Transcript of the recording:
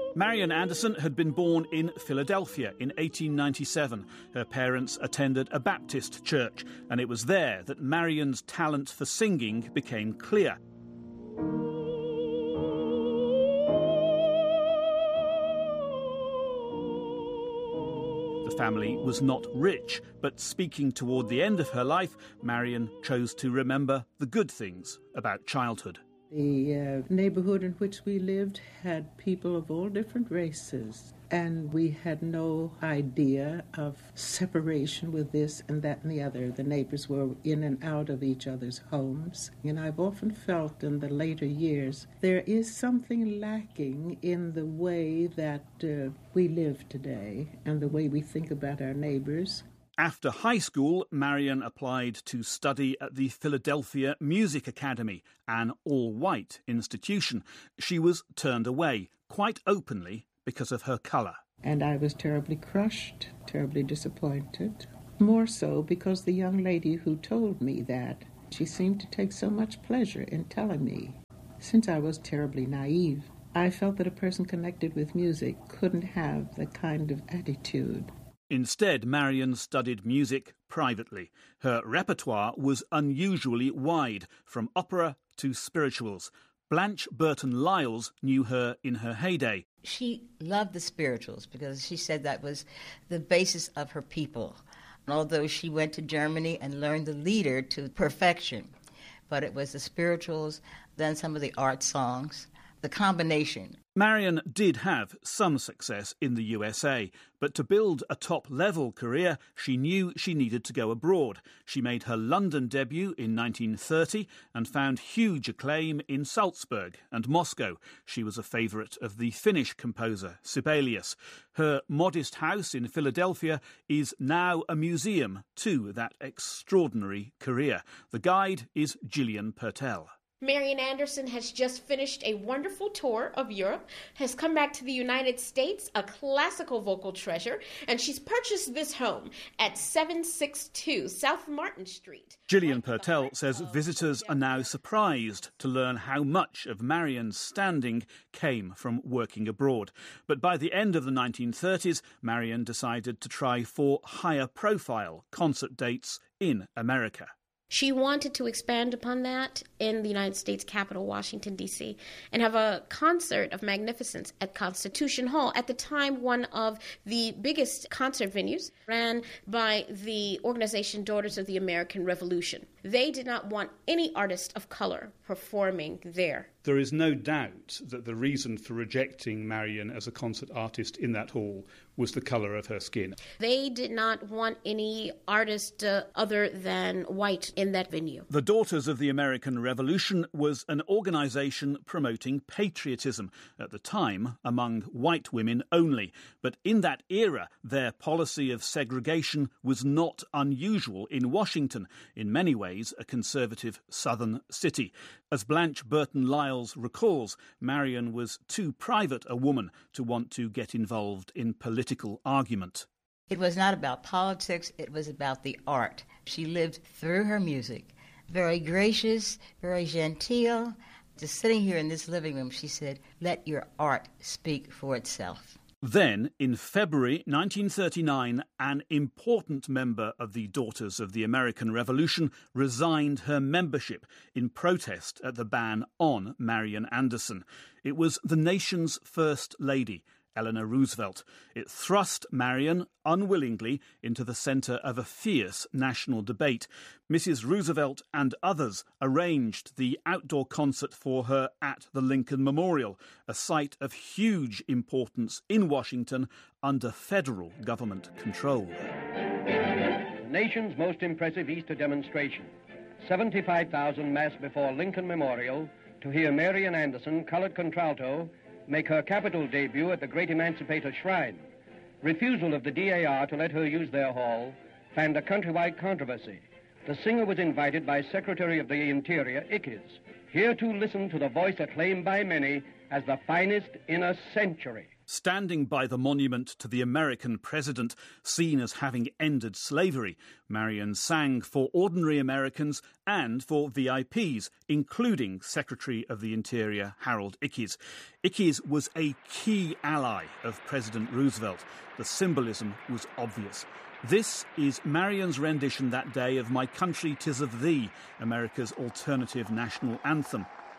Marian Anderson had been born in Philadelphia in 1897. Her parents attended a Baptist church, and it was there that Marian's talent for singing became clear. The family was not rich, but speaking toward the end of her life, Marian chose to remember the good things about childhood. The neighborhood in which we lived had people of all different races, and we had no idea of separation with this and that and the other. The neighbors were in and out of each other's homes, and I've often felt in the later years there is something lacking in the way that we live today and the way we think about our neighbors. After high school, Marian applied to study at the Philadelphia Music Academy, an all-white institution. She was turned away, quite openly, because of her colour. And I was terribly crushed, terribly disappointed. More so because the young lady who told me that, she seemed to take so much pleasure in telling me. Since I was terribly naive, I felt that a person connected with music couldn't have the kind of attitude. Instead, Marian studied music privately. Her repertoire was unusually wide, from opera to spirituals. Blanche Burton Lyles knew her in her heyday. She loved the spirituals because she said that was the basis of her people. And although she went to Germany and learned the lieder to perfection, but it was the spirituals, then some of the art songs, the combination. Marian did have some success in the USA, but to build a top-level career, she knew she needed to go abroad. She made her London debut in 1930 and found huge acclaim in Salzburg and Moscow. She was a favourite of the Finnish composer Sibelius. Her modest house in Philadelphia is now a museum to that extraordinary career. The guide is Gillian Pertell. Marian Anderson has just finished a wonderful tour of Europe, has come back to the United States, a classical vocal treasure, and she's purchased this home at 762 South Martin Street. Gillian Pertell says visitors are now surprised to learn how much of Marian's standing came from working abroad. But by the end of the 1930s, Marian decided to try for higher-profile concert dates in America. She wanted to expand upon that in the United States capital, Washington, D.C., and have a concert of magnificence at Constitution Hall, at the time one of the biggest concert venues, ran by the organization Daughters of the American Revolution. They did not want any artist of color performing there. There is no doubt that the reason for rejecting Marian as a concert artist in that hall was the colour of her skin. They did not want any artist other than white in that venue. The Daughters of the American Revolution was an organisation promoting patriotism, at the time among white women only. But in that era, their policy of segregation was not unusual in Washington, in many ways a conservative southern city. As Blanche Burton Lyles recalls, Marian was too private a woman to want to get involved in political argument. It was not about politics, it was about the art. She lived through her music. Very gracious, very genteel. Just sitting here in this living room, she said, "Let your art speak for itself." Then, in February 1939, an important member of the Daughters of the American Revolution resigned her membership in protest at the ban on Marian Anderson. It was the nation's First Lady, Eleanor Roosevelt. It thrust Marian, unwillingly, into the centre of a fierce national debate. Mrs. Roosevelt and others arranged the outdoor concert for her at the Lincoln Memorial, a site of huge importance in Washington under federal government control. The nation's most impressive Easter demonstration. 75,000 massed before Lincoln Memorial to hear Marian Anderson, colored contralto, make her capital debut at the great Emancipator Shrine. Refusal of the DAR to let her use their hall fanned a countrywide controversy. The singer was invited by Secretary of the Interior, Ickes. Here to listen to the voice acclaimed by many, as the finest in a century. Standing by the monument to the American president seen as having ended slavery, Marion sang for ordinary Americans and for VIPs, including Secretary of the Interior Harold Ickes. Ickes was a key ally of President Roosevelt. The symbolism was obvious. This is Marion's rendition that day of My Country 'Tis of Thee, America's alternative national anthem.